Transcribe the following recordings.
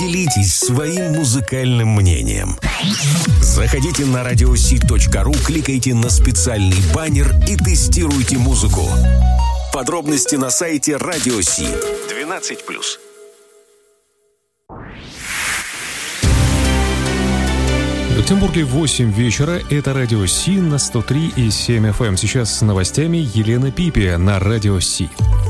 Поделитесь своим музыкальным мнением. Заходите на radiosi.ru, кликайте на специальный баннер и тестируйте музыку. Подробности на сайте Radio Си. 12+. В Петербурге 8 вечера. Это Радио Си на 103,7 FM. Сейчас с новостями Елена Пипи на Радио Си.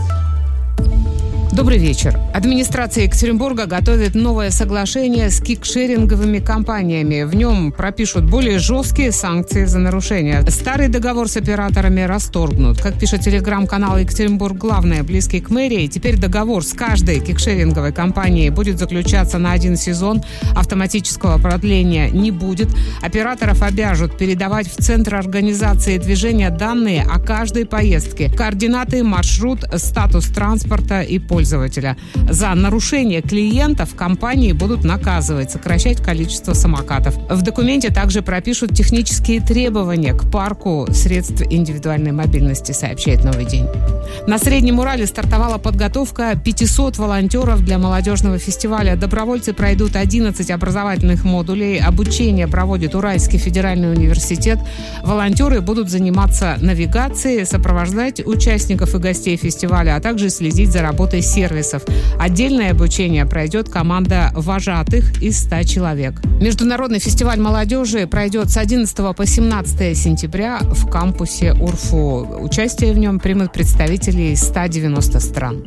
Добрый вечер. Администрация Екатеринбурга готовит новое соглашение с кикшеринговыми компаниями. В нем пропишут более жесткие санкции за нарушения. Старый договор с операторами расторгнут. Как пишет телеграм-канал Екатеринбург Главное, близкий к мэрии, теперь договор с каждой кикшеринговой компанией будет заключаться на 1 сезон. Автоматического продления не будет. Операторов обяжут передавать в Центр организации движения данные о каждой поездке. Координаты, маршрут, статус транспорта и пользователя. За нарушение клиентов компании будут наказывать, сокращать количество самокатов. В документе также пропишут технические требования к парку средств индивидуальной мобильности, сообщает «Новый день». На Среднем Урале стартовала подготовка 500 волонтеров для молодежного фестиваля. Добровольцы пройдут 11 образовательных модулей. Обучение проводит Уральский федеральный университет. Волонтеры будут заниматься навигацией, сопровождать участников и гостей фестиваля, а также следить за работой сервисов. Отдельное обучение пройдет команда вожатых из 100 человек. Международный фестиваль молодежи пройдет с 11 по 17 сентября в кампусе УрФУ. Участие в нем примут представители из 190 стран.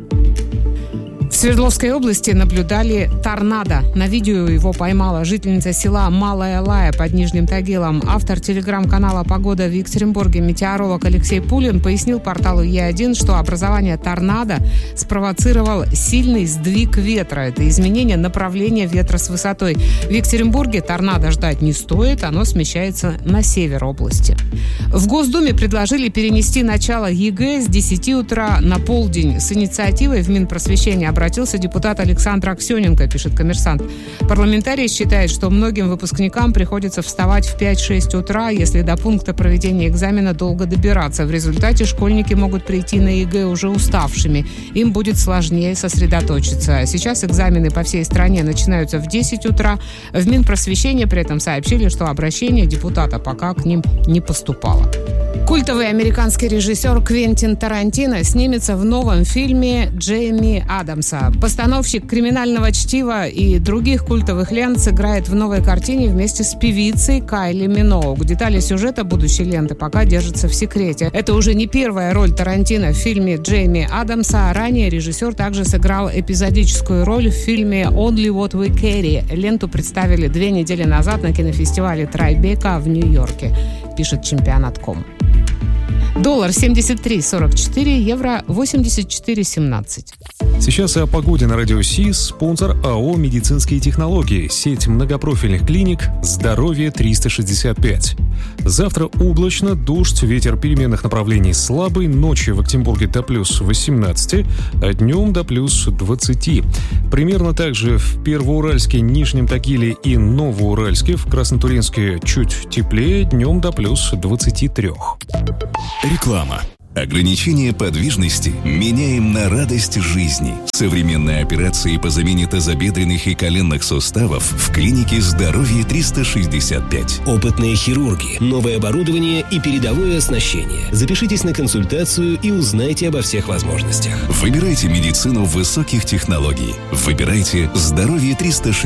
В Свердловской области наблюдали торнадо. На видео его поймала жительница села Малая Лая под Нижним Тагилом. Автор телеграм-канала «Погода» в Екатеринбурге, метеоролог Алексей Пулин, пояснил порталу Е1, что образование торнадо спровоцировал сильный сдвиг ветра. Это изменение направления ветра с высотой. В Екатеринбурге торнадо ждать не стоит, оно смещается на север области. В Госдуме предложили перенести начало ЕГЭ с 10 утра на полдень. С инициативой в Минпросвещение обратился депутат Александр Аксененко, пишет «Коммерсант». Парламентарий считает, что многим выпускникам приходится вставать в 5-6 утра, если до пункта проведения экзамена долго добираться. В результате школьники могут прийти на ЕГЭ уже уставшими. Им будет сложнее сосредоточиться. Сейчас экзамены по всей стране начинаются в 10 утра. В Минпросвещение при этом сообщили, что обращение депутата пока к ним не поступало. Культовый американский режиссер Квентин Тарантино снимется в новом фильме Джейми Адамса. Постановщик «Криминального чтива» и других культовых лент сыграет в новой картине вместе с певицей Кайли Миноуг. Детали сюжета будущей ленты пока держатся в секрете. Это уже не первая роль Тарантино в фильме Джейми Адамса. Ранее режиссер также сыграл эпизодическую роль в фильме Only What We Carry. Ленту представили 2 недели назад на кинофестивале Трайбека в Нью-Йорке, пишет Чемпионат.ком. Доллар 73.44, евро 84.17. Сейчас о погоде на Радио Си. Спонсор АО «Медицинские технологии». Сеть многопрофильных клиник «Здоровье 365». Завтра облачно, дождь, ветер переменных направлений слабый. Ночью в Екатеринбурге до плюс 18, а днем до плюс 20. Примерно так же в Первоуральске, Нижнем Тагиле и Новоуральске. В Краснотуринске чуть теплее, днем до плюс 23. Реклама. Ограничение подвижности меняем на радость жизни. Современные операции по замене тазобедренных и коленных суставов в клинике «Здоровье 365». Опытные хирурги, новое оборудование и передовое оснащение. Запишитесь на консультацию и узнайте обо всех возможностях. Выбирайте медицину высоких технологий. Выбирайте «Здоровье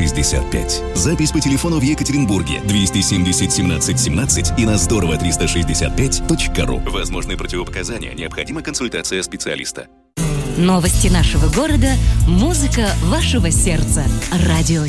365». Запись по телефону в Екатеринбурге 270 17 17 и на здорово365.ру. Возможны противопоказания. Необходима консультация специалиста. Новости нашего города, музыка вашего сердца. Радио